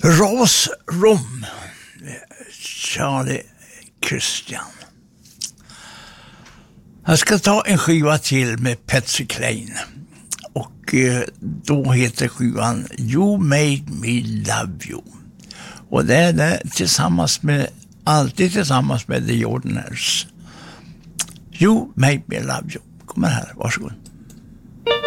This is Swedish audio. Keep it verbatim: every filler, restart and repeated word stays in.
Rose Rum, Charlie Christian. Jag ska ta en skiva till med Patsy Cline. Och eh, då heter skivan You Made Me Love You. Och det är det tillsammans med, alltid tillsammans med The Jordanaires. You Made Me Love You. Kommer här, varsågod.